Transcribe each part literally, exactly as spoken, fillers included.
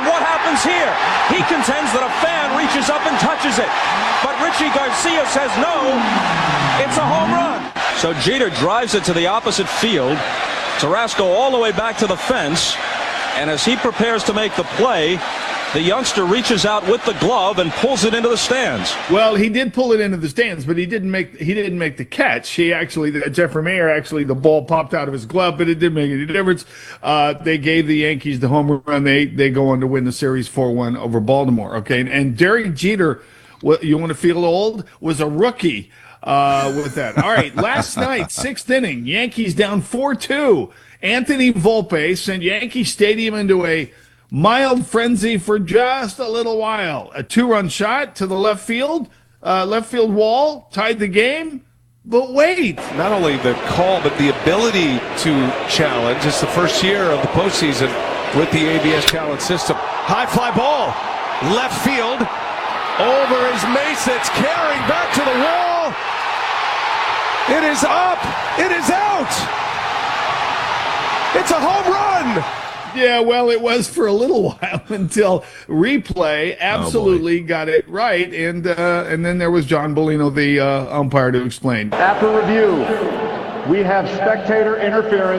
what happens here? He contends that a fan reaches up and touches it. But Richie Garcia says no, it's a home run. So Jeter drives it to the opposite field. Tarasco all the way back to the fence. And as he prepares to make the play, the youngster reaches out with the glove and pulls it into the stands. Well, he did pull it into the stands, but he didn't make he didn't make the catch. He actually, Jeffrey Mayer, actually, the ball popped out of his glove, but it didn't make any difference. Uh, they gave the Yankees the home run. They they go on to win the series four one over Baltimore. Okay, and, and Derek Jeter, what, you want to feel old, was a rookie uh, with that. All right, last night, sixth inning, Yankees down four two. Anthony Volpe sent Yankee Stadium into a mild frenzy for just a little while. A two-run shot to the left field, uh, left field wall, tied the game. But wait. Not only the call, but the ability to challenge. It's the first year of the postseason with the A B S challenge system. High fly ball, left field, over is Mesa. It's carrying back to the wall. It is up. It is out. It's a home run. Yeah, well, it was for a little while until replay absolutely oh got it right, and uh, and then there was John Bellino, the uh, umpire, to explain. After review, we have spectator interference.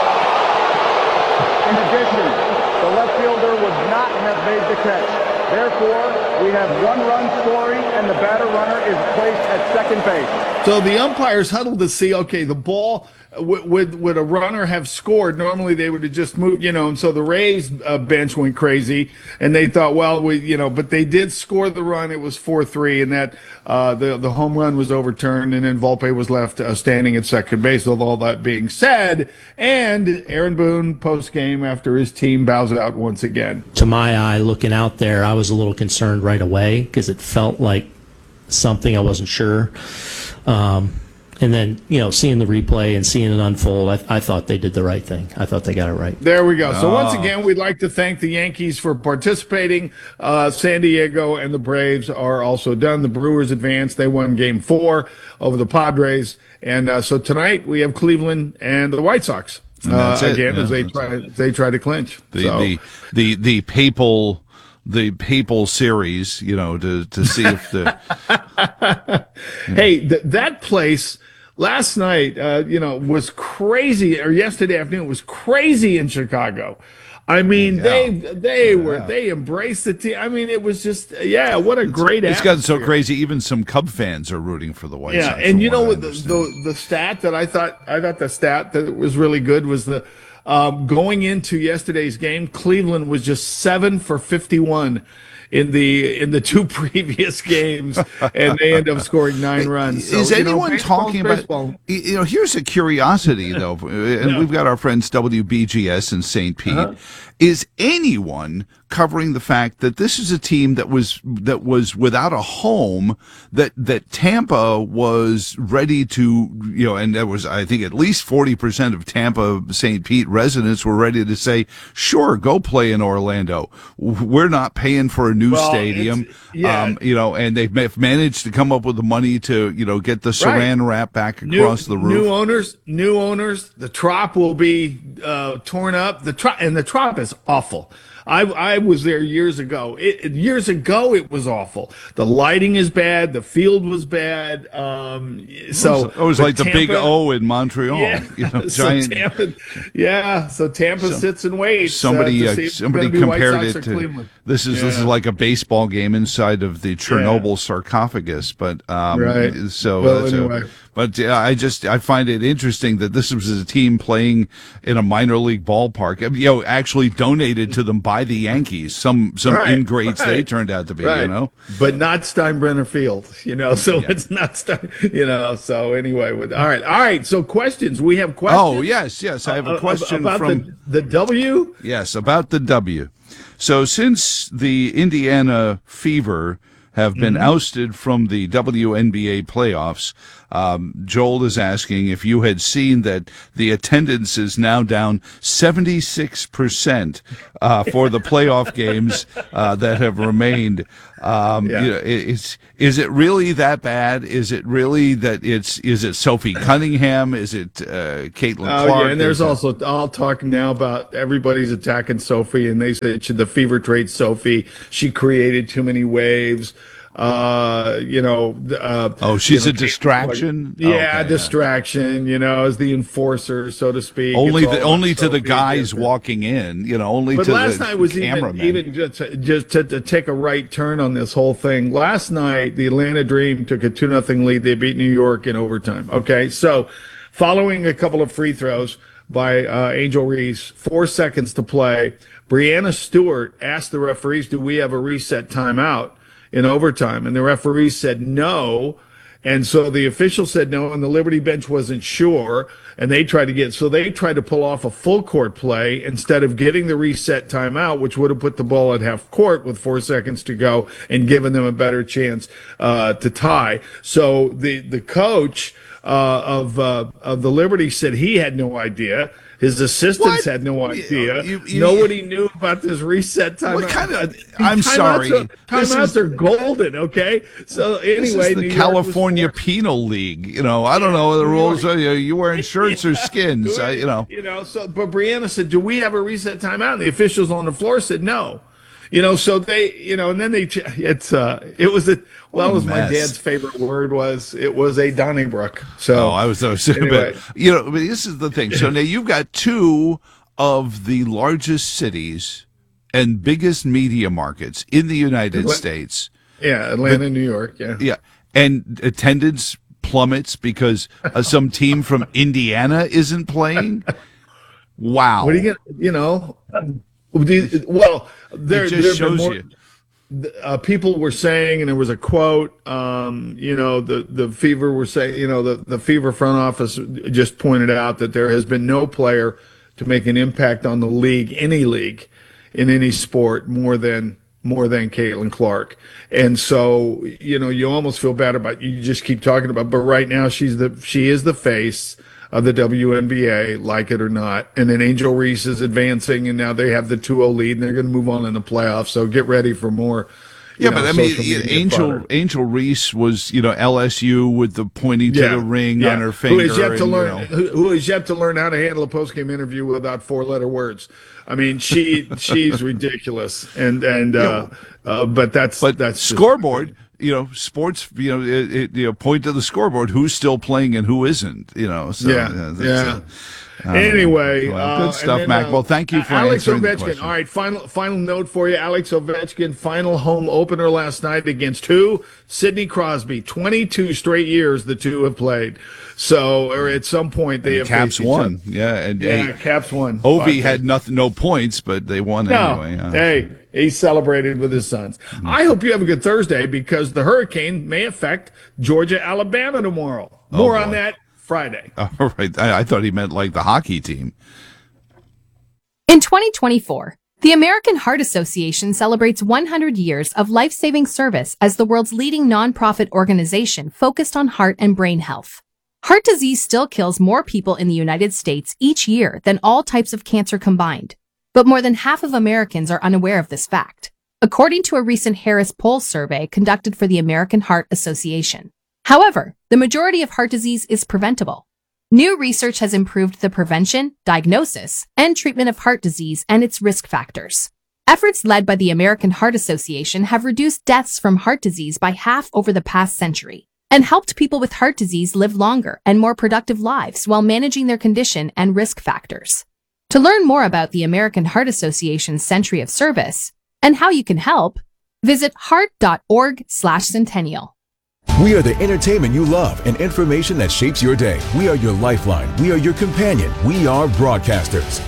In addition, the left fielder would not have made the catch. Therefore, we have one run scoring, and the batter runner is placed at second base. So the umpires huddled to see, okay, the ball, would, would, would a runner have scored? Normally they would have just moved, you know, and so the Rays uh, bench went crazy, and they thought, well, we, you know, but they did score the run. It was four three, and that uh, the, the home run was overturned, and then Volpe was left uh, standing at second base. With all that being said, and Aaron Boone, post-game, after his team bows out once again. To my eye, looking out there, I was a little concerned right away because it felt like something I wasn't sure. Um, and then, you know, seeing the replay and seeing it unfold, I, I thought they did the right thing. I thought they got it right. There we go. So oh. once again, we'd like to thank the Yankees for participating. Uh, San Diego and the Braves are also done. The Brewers advanced. They won game four over the Padres. And uh, so tonight we have Cleveland and the White Sox uh, again yeah, as they try, it. they try to clinch. The, so. the, the, the papal... the papal series, you know, to, to see if the... Hey, th- that place last night, uh, you know, was crazy, or yesterday afternoon was crazy in Chicago. I mean, yeah. they they yeah. were they embraced the team. I mean, it was just yeah, what a great it's, it's atmosphere. gotten so crazy. Even some Cub fans are rooting for the White yeah, Sox. Yeah, and you know what the, the the stat that I thought I thought the stat that was really good was the um, going into yesterday's game, Cleveland was just seven for fifty-one in the in the two previous games, and they end up scoring nine runs. So, is anyone know, talking about? You know, here's a curiosity though, and yeah. we've got our friends W B G S in Saint Pete. Uh-huh. Is anyone covering the fact that this is a team that was that was without a home, that that Tampa was ready to, you know, and there was, I think, at least forty percent of Tampa Saint Pete residents were ready to say, sure, go play in Orlando. We're not paying for a new well, stadium, yeah. um, you know, and they've managed to come up with the money to, you know, get the saran right. wrap back new, across the roof. New owners, new owners. The Trop will be uh, torn up. The Trop and the Trop is awful. I, I was there years ago. It, years ago, it was awful. The lighting is bad. The field was bad. Um, so it was like Tampa, the big O in Montreal. Yeah, you know, so giant. Tampa, yeah, so Tampa so, sits and waits. Somebody, uh, uh, somebody compared it to Cleveland. this is yeah. this is like a baseball game inside of the Chernobyl yeah. sarcophagus. But um, right. So well, that's anyway. a, But uh, I just I find it interesting that this was a team playing in a minor league ballpark. You know, actually donated to them by the Yankees. Some some right, ingrates right, they turned out to be. right. You know, but not Steinbrenner Field. You know, so yeah. it's not Stein. You know, so anyway, with all right, all right. So questions. We have questions. Oh yes, yes. I have a question uh, about from the, the W. Yes, about the W. So since the Indiana Fever have been mm-hmm. ousted from the W N B A playoffs, Um, Joel is asking if you had seen that the attendance is now down seventy-six percent uh, for the playoff games uh, that have remained. Um, Yeah. you know, it's, is it really that bad? Is it really that it's, is it Sophie Cunningham? Is it uh, Caitlin Oh Clark? yeah, and there's Is it- also I'll talk now about everybody's attacking Sophie, and they said she, the fever trade Sophie. She created too many waves. Uh, you know. Uh, Oh, she's you know, a distraction? Yeah, Okay, yeah. distraction. You know, as the enforcer, so to speak. Only It's the, all only about to the Sophie. guys walking in, you know, only But to last the night was even, cameramen. even just just to, to take a right turn on this whole thing. Last night, the Atlanta Dream took a two nothing lead. They beat New York in overtime. Okay, so following a couple of free throws by uh, Angel Reese, four seconds to play, Brianna Stewart asked the referees, "Do we have a reset timeout in overtime?" And the referees said no. And so the official said no, and the Liberty bench wasn't sure, and they tried to get, so they tried to pull off a full court play instead of getting the reset timeout, which would have put the ball at half court with four seconds to go and given them a better chance uh, to tie. So the the coach uh, of uh, of the Liberty said he had no idea. His assistants What? had no idea. You- you- Nobody knew about this reset timeout. What kind of- These I'm timeouts sorry. Are, This timeouts is- are golden, okay? So anyway, This is New the York was California forced- Penal League. You know, I don't know the rules. Are you, you wearing shirts or skins? I, you know. You know, so but Brianna said, "Do we have a reset timeout?" And the officials on the floor said, "No." You know, so they, you know, and then they, it's, uh, it was a, well, What a it was my mess. dad's favorite word was, it was a Donnybrook. So, Oh, I was, I was Anyway. but, you know, but this is the thing. So now you've got two of the largest cities and biggest media markets in the United What? States. yeah, Atlanta, New York. Yeah. Yeah. And attendance plummets because uh, some team from Indiana isn't playing. Wow. What are you going to, you know, the- well, there, It just there have been shows more, you. uh, people were saying, and there was a quote, um, you know, the, the Fever were saying, you know, the, the Fever front office just pointed out that there has been no player to make an impact on the league, any league, in any sport more than more than Caitlin Clark. And so, you know, you almost feel bad about, you just keep talking about, but right now she's the, she is the face of the W N B A, like it or not. And then Angel Reese is advancing, and now they have the two oh lead, and they're going to move on in the playoffs. So get ready for more. you Yeah, know, but I mean, social media Angel fodder. Angel Reese was, you know, L S U with the pointing to Yeah, the ring yeah. on her finger. Who has yet to and, you learn? know. Who, who has yet to learn how to handle a post game interview without four letter words? I mean, she she's ridiculous, and and uh, uh, but that's But that's just- scoreboard, you know, sports, you know, it, it, you know, point to the scoreboard. Who's still playing and who isn't? You know, so Yeah, that's, yeah. uh, Anyway, well, uh, good and stuff, then, Mac. uh, Well, thank you for Alex answering the Ovechkin. question. All right, final final note for you. Alex Ovechkin, final home opener last night against who? Sidney Crosby. twenty-two straight years the two have played. So, or at some point they The have Caps faced each won, other. yeah, and Yeah, hey, Caps won. Ovi Five had nothing, no points, but they won No. anyway. huh? Hey, he celebrated with his sons. I hope you have a good Thursday because the hurricane may affect Georgia, Alabama tomorrow. More on boy. that Friday. All right, I, I thought he meant like the hockey team. In twenty twenty-four, the American Heart Association celebrates one hundred years of life-saving service as the world's leading nonprofit organization focused on heart and brain health. Heart disease still kills more people in the United States each year than all types of cancer combined, but more than half of Americans are unaware of this fact, according to a recent Harris Poll survey conducted for the American Heart Association. However, the majority of heart disease is preventable. New research has improved the prevention, diagnosis, and treatment of heart disease and its risk factors. Efforts led by the American Heart Association have reduced deaths from heart disease by half over the past century and helped people with heart disease live longer and more productive lives while managing their condition and risk factors. To learn more about the American Heart Association's Century of Service and how you can help, visit heart dot org slash centennial. We are the entertainment you love and information that shapes your day. We are your lifeline. We are your companion. We are broadcasters.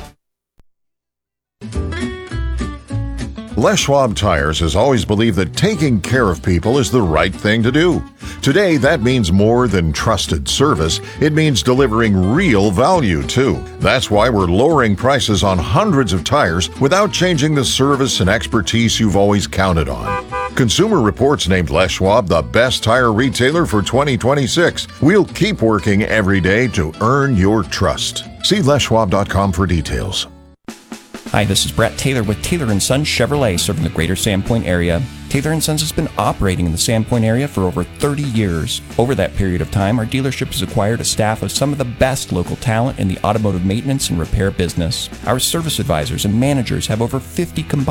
Les Schwab Tires has always believed that taking care of people is the right thing to do. Today, that means more than trusted service. It means delivering real value, too. That's why we're lowering prices on hundreds of tires without changing the service and expertise you've always counted on. Consumer Reports named Les Schwab the best tire retailer for twenty twenty-six. We'll keep working every day to earn your trust. See les schwab dot com for details. Hi, this is Brett Taylor with Taylor and Sons Chevrolet, serving the greater Sandpoint area. Taylor and Sons has been operating in the Sandpoint area for over thirty years. Over that period of time, our dealership has acquired a staff of some of the best local talent in the automotive maintenance and repair business. Our service advisors and managers have over fifty combined